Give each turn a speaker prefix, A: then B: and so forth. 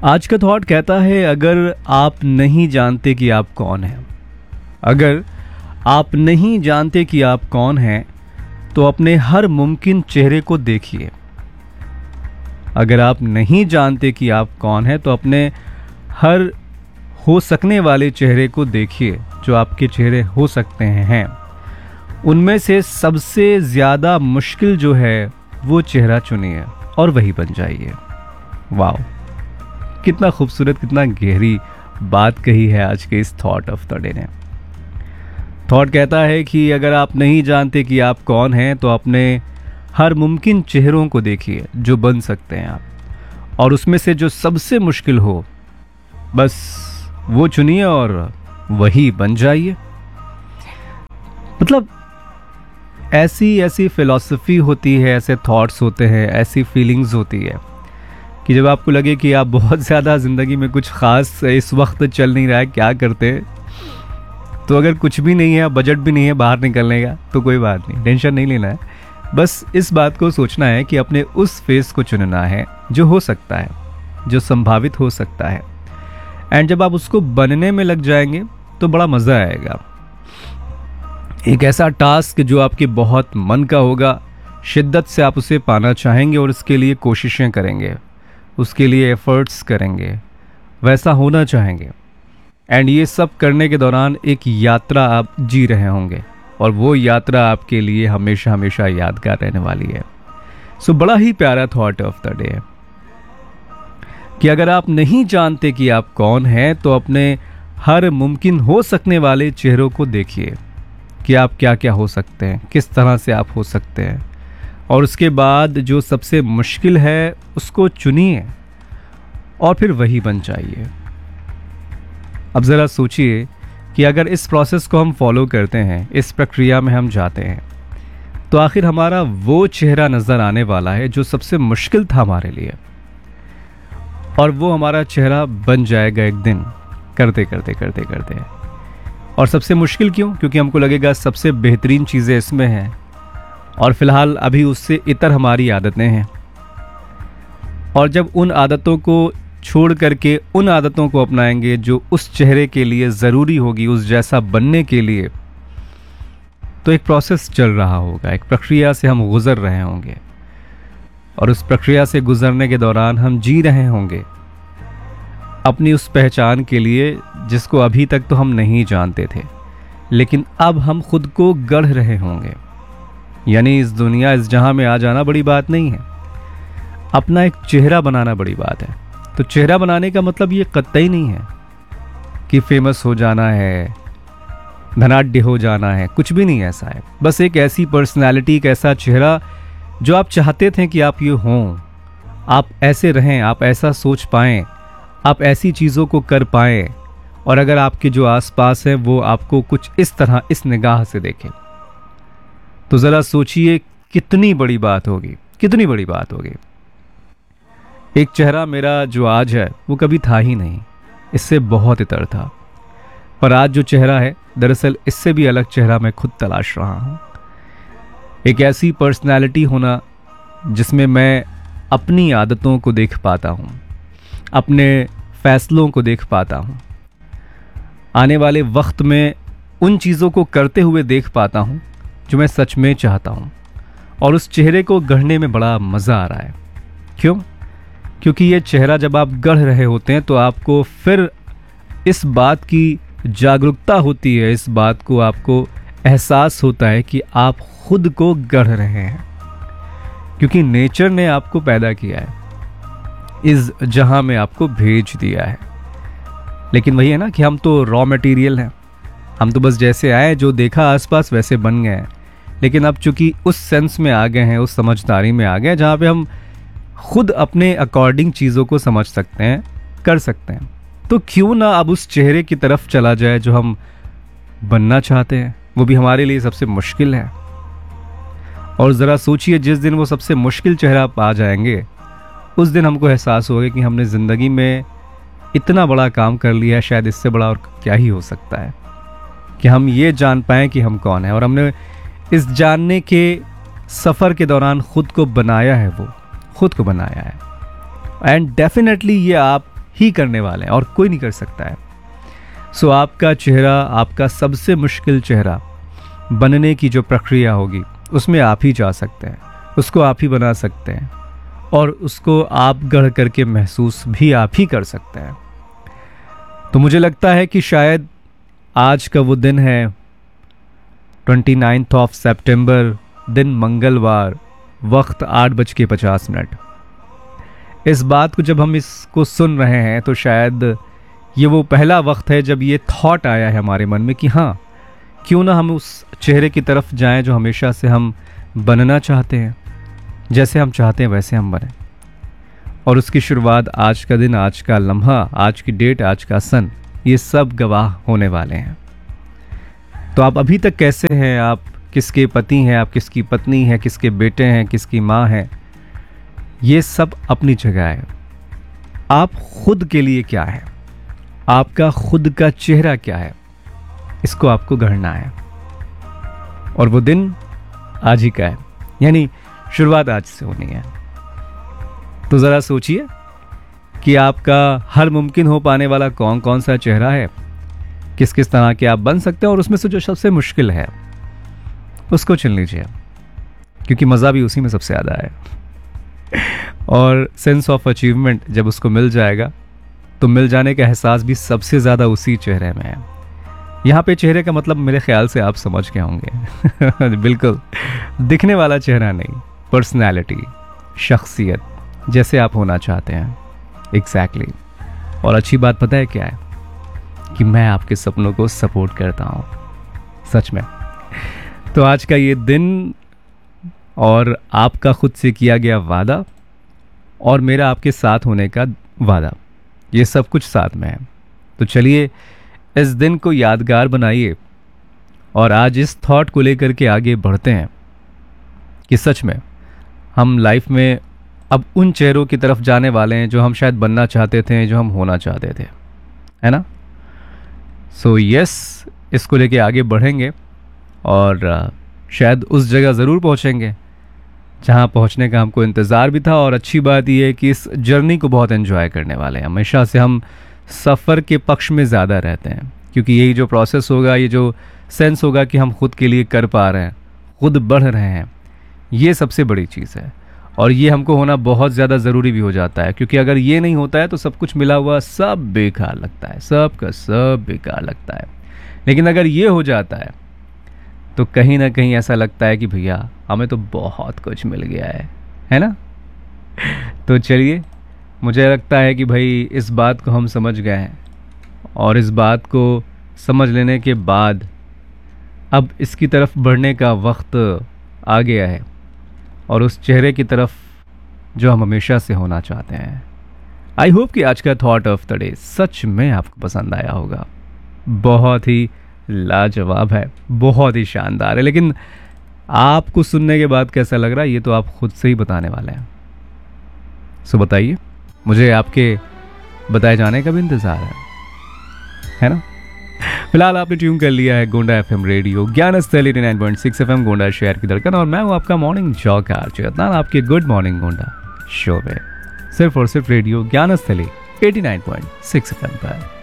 A: आज का थॉट कहता है, अगर आप नहीं जानते कि आप कौन हैं, अगर आप नहीं जानते कि आप कौन हैं, तो अपने हर मुमकिन चेहरे को देखिए। अगर आप नहीं जानते कि आप कौन हैं, तो अपने हर हो सकने वाले चेहरे को देखिए। जो आपके चेहरे हो सकते हैं, उनमें से सबसे ज़्यादा मुश्किल जो है वो चेहरा चुनिए और वही बन जाइए। वाह, कितना खूबसूरत, कितना गहरी बात कही है आज के इस थॉट ऑफ द डे ने। थॉट कहता है कि अगर आप नहीं जानते कि आप कौन हैं, तो अपने हर मुमकिन चेहरों को देखिए जो बन सकते हैं आप, और उसमें से जो सबसे मुश्किल हो बस वो चुनिए और वही बन जाइए। मतलब ऐसी फिलॉसफी होती है, ऐसे थॉट्स होते हैं, ऐसी फीलिंग्स होती है कि जब आपको लगे कि आप बहुत ज़्यादा ज़िंदगी में कुछ ख़ास इस वक्त चल नहीं रहा है, क्या करते, तो अगर कुछ भी नहीं है, बजट भी नहीं है बाहर निकलने का, तो कोई बात नहीं, टेंशन नहीं लेना है। बस इस बात को सोचना है कि अपने उस फेस को चुनना है जो हो सकता है, जो संभावित हो सकता है। एंड जब आप उसको बनने में लग जाएंगे तो बड़ा मज़ा आएगा। एक ऐसा टास्क जो आपके बहुत मन का होगा, शिद्दत से आप उसे पाना चाहेंगे और उसके लिए कोशिशें करेंगे, उसके लिए एफर्ट्स करेंगे, वैसा होना चाहेंगे। एंड ये सब करने के दौरान एक यात्रा आप जी रहे होंगे, और वो यात्रा आपके लिए हमेशा हमेशा यादगार रहने वाली है। सो बड़ा ही प्यारा थॉट ऑफ द डे है कि अगर आप नहीं जानते कि आप कौन हैं, तो अपने हर मुमकिन हो सकने वाले चेहरों को देखिए कि आप क्या क्या हो सकते हैं, किस तरह से आप हो सकते हैं, और उसके बाद जो सबसे मुश्किल है उसको चुनिए और फिर वही बन जाइए। अब ज़रा सोचिए कि अगर इस प्रोसेस को हम फॉलो करते हैं, इस प्रक्रिया में हम जाते हैं, तो आखिर हमारा वो चेहरा नज़र आने वाला है जो सबसे मुश्किल था हमारे लिए, और वो हमारा चेहरा बन जाएगा एक दिन, करते करते करते करते। और सबसे मुश्किल क्यों? क्योंकि हमको लगेगा सबसे बेहतरीन चीज़ें इसमें हैं, और फिलहाल अभी उससे इतर हमारी आदतें हैं। और जब उन आदतों को छोड़ करके उन आदतों को अपनाएंगे जो उस चेहरे के लिए ज़रूरी होगी, उस जैसा बनने के लिए, तो एक प्रोसेस चल रहा होगा, एक प्रक्रिया से हम गुज़र रहे होंगे, और उस प्रक्रिया से गुज़रने के दौरान हम जी रहे होंगे अपनी उस पहचान के लिए जिसको अभी तक तो हम नहीं जानते थे, लेकिन अब हम खुद को गढ़ रहे होंगे। यानी इस दुनिया, इस जहां में आ जाना बड़ी बात नहीं है, अपना एक चेहरा बनाना बड़ी बात है। तो चेहरा बनाने का मतलब ये कतई नहीं है कि फेमस हो जाना है, धनाढ्य हो जाना है, कुछ भी नहीं ऐसा है। बस एक ऐसी पर्सनैलिटी, एक ऐसा चेहरा जो आप चाहते थे कि आप ये हों, आप ऐसे रहें, आप ऐसा सोच पाएं, आप ऐसी चीज़ों को कर पाएं, और अगर आपके जो आसपास हैं वो आपको कुछ इस तरह, इस निगाह से देखें, तो ज़रा सोचिए कितनी बड़ी बात होगी, कितनी बड़ी बात होगी। एक चेहरा मेरा जो आज है वो कभी था ही नहीं, इससे बहुत इतर था, पर आज जो चेहरा है दरअसल इससे भी अलग चेहरा मैं खुद तलाश रहा हूँ। एक ऐसी पर्सनैलिटी होना जिसमें मैं अपनी आदतों को देख पाता हूँ, अपने फैसलों को देख पाता हूँ, आने वाले वक्त में उन चीज़ों को करते हुए देख पाता हूँ जो मैं सच में चाहता हूँ, और उस चेहरे को गढ़ने में बड़ा मज़ा आ रहा है। क्यों? क्योंकि ये चेहरा जब आप गढ़ रहे होते हैं तो आपको फिर इस बात की जागरूकता होती है, इस बात को आपको एहसास होता है कि आप खुद को गढ़ रहे हैं, क्योंकि नेचर ने आपको पैदा किया है, इस जहां में आपको भेज दिया है। लेकिन वही है ना कि हम तो रॉ मटेरियल हैं, हम तो बस जैसे आए, जो देखा आसपास वैसे बन गए हैं। लेकिन अब चूंकि उस सेंस में आ गए हैं, उस समझदारी में आ गए जहाँ पे हम खुद अपने अकॉर्डिंग चीज़ों को समझ सकते हैं, कर सकते हैं, तो क्यों ना अब उस चेहरे की तरफ चला जाए जो हम बनना चाहते हैं, वो भी हमारे लिए सबसे मुश्किल है। और ज़रा सोचिए, जिस दिन वो सबसे मुश्किल चेहरा पा जाएंगे, उस दिन हमको एहसास होगा कि हमने ज़िंदगी में इतना बड़ा काम कर लिया है, शायद इससे बड़ा और क्या ही हो सकता है, कि हम ये जान पाएँ कि हम कौन हैं, और हमने इस जानने के सफ़र के दौरान खुद को बनाया है, वो खुद को बनाया है। एंड डेफिनेटली ये आप ही करने वाले हैं और कोई नहीं कर सकता है। सो आपका चेहरा, आपका सबसे मुश्किल चेहरा बनने की जो प्रक्रिया होगी उसमें आप ही जा सकते हैं, उसको आप ही बना सकते हैं और उसको आप गढ़ करके महसूस भी आप ही कर सकते हैं। तो मुझे लगता है कि शायद आज का वो दिन है 29 सितंबर, दिन मंगलवार, वक्त 8:50। इस बात को जब हम इसको सुन रहे हैं तो शायद ये वो पहला वक्त है जब ये थॉट आया है हमारे मन में कि हाँ, क्यों ना हम उस चेहरे की तरफ जाएं जो हमेशा से हम बनना चाहते हैं, जैसे हम चाहते हैं वैसे हम बने। और उसकी शुरुआत आज का दिन, आज का लम्हा, आज की डेट, आज का सन, ये सब गवाह होने वाले हैं। तो आप अभी तक कैसे हैं, आप किसके पति हैं, आप किसकी पत्नी हैं, किसके बेटे हैं, किसकी माँ हैं, ये सब अपनी जगह है। आप खुद के लिए क्या है, आपका खुद का चेहरा क्या है, इसको आपको गढ़ना है। और वो दिन आज ही का है, यानी शुरुआत आज से होनी है। तो ज़रा सोचिए कि आपका हर मुमकिन हो पाने वाला कौन कौन सा चेहरा है, किस किस तरह के आप बन सकते हैं, और उसमें से जो सबसे मुश्किल है उसको चुन लीजिए, क्योंकि मज़ा भी उसी में सबसे ज़्यादा है। और सेंस ऑफ अचीवमेंट जब उसको मिल जाएगा तो मिल जाने का एहसास भी सबसे ज़्यादा उसी चेहरे में है। यहाँ पे चेहरे का मतलब मेरे ख्याल से आप समझ गए होंगे। बिल्कुल दिखने वाला चेहरा नहीं, पर्सनैलिटी, शख्सियत, जैसे आप होना चाहते हैं, एग्जैक्टली। और अच्छी बात पता है क्या है, कि मैं आपके सपनों को सपोर्ट करता हूँ, सच में। तो आज का ये दिन और आपका खुद से किया गया वादा और मेरा आपके साथ होने का वादा, ये सब कुछ साथ में है। तो चलिए इस दिन को यादगार बनाइए और आज इस थॉट को लेकर के आगे बढ़ते हैं कि सच में हम लाइफ में अब उन चेहरों की तरफ जाने वाले हैं जो हम शायद बनना चाहते थे, जो हम होना चाहते थे, है ना। सो यस, इसको लेके आगे बढ़ेंगे और शायद उस जगह ज़रूर पहुंचेंगे जहां पहुंचने का हमको इंतज़ार भी था। और अच्छी बात यह है कि इस जर्नी को बहुत एंजॉय करने वाले हैं। हमेशा से हम सफ़र के पक्ष में ज़्यादा रहते हैं, क्योंकि यही जो प्रोसेस होगा, ये जो सेंस होगा कि हम खुद के लिए कर पा रहे हैं, खुद बढ़ रहे हैं, ये सबसे बड़ी चीज़ है। और ये हमको होना बहुत ज़्यादा ज़रूरी भी हो जाता है, क्योंकि अगर ये नहीं होता है तो सब कुछ मिला हुआ सब बेकार लगता है, सब का सब बेकार लगता है। लेकिन अगर ये हो जाता है तो कहीं ना कहीं ऐसा लगता है कि भैया हमें तो बहुत कुछ मिल गया है ना। तो चलिए, मुझे लगता है कि भाई इस बात को हम समझ गए हैं और इस बात को समझ लेने के बाद अब इसकी तरफ बढ़ने का वक्त आ गया है और उस चेहरे की तरफ जो हम हमेशा से होना चाहते हैं। आई होप कि आज का थॉट ऑफ द डे सच में आपको पसंद आया होगा। बहुत ही लाजवाब है, बहुत ही शानदार है, लेकिन आपको सुनने के बाद कैसा लग रहा है ये तो आप खुद से ही बताने वाले हैं। सो बताइए, मुझे आपके बताए जाने का भी इंतज़ार है ना। फिलहाल आपने ट्यून कर लिया है Gonda FM radio Gyansthali 89.6 FM, Gonda शहर की धड़कन, और मैं हूँ आपका मॉर्निंग जॉकर चेतन, आपके गुड मॉर्निंग गोंडा शो में सिर्फ और सिर्फ रेडियो ज्ञानस्थली 89.6 एफएम पर।